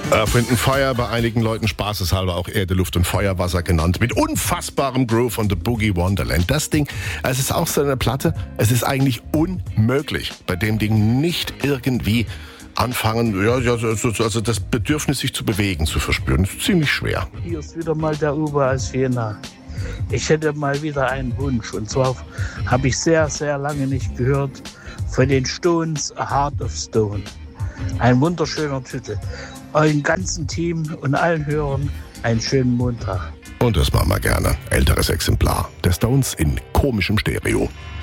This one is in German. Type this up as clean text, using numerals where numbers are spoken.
Earth, Wind & Fire, bei einigen Leuten spaßeshalber auch Erde, Luft und Feuerwasser genannt, mit unfassbarem Groove und The Boogie Wonderland. Das Ding, es ist auch so eine Platte, es ist eigentlich unmöglich, bei dem Ding nicht irgendwie anfangen, also das Bedürfnis, sich zu bewegen, zu verspüren. Das ist ziemlich schwer. Hier ist wieder mal der Uwe aus Jena. Ich hätte mal wieder einen Wunsch, und zwar habe ich sehr, sehr lange nicht gehört von den Stones, A Heart of Stone. Ein wunderschöner Titel. Eurem ganzen Team und allen Hörern einen schönen Montag. Und das machen wir gerne. Älteres Exemplar der Stones in komischem Stereo.